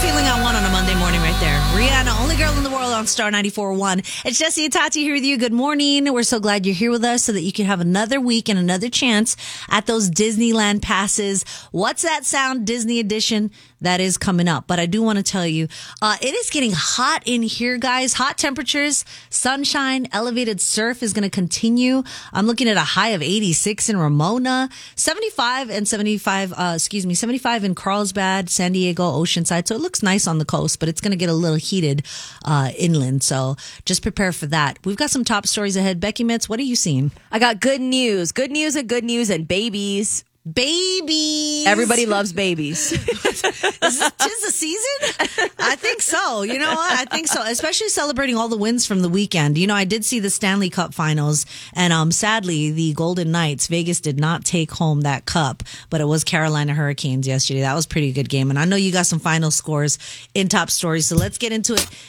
feeling I want on a Monday morning right there. Rihanna, only girl in the world on Star 94.1. It's Jesse and Tati here with you. Good morning. We're so glad you're here with us so that you can have another week and another chance at those Disneyland passes. What's That Sound Disney Edition? That is coming up. But I do want to tell you, it is getting hot in here, guys. Hot temperatures, sunshine, elevated surf is going to continue. I'm looking at a high of 86 in Ramona, 75 in Carlsbad, San Diego, Oceanside. So it looks nice on the coast, but it's going to get a little heated inland. So just prepare for that. We've got some top stories ahead. Becky Mitz, what are you seeing? I got good news and babies. Babies. Everybody loves babies. Is this 'tis the season? I think so. You know what? I think so. Especially celebrating all the wins from the weekend. You know, I did see the Stanley Cup finals, and sadly, the Golden Knights, Vegas did not take home that cup, but it was Carolina Hurricanes yesterday. That was a pretty good game. And I know you got some final scores in top stories, so let's get into it.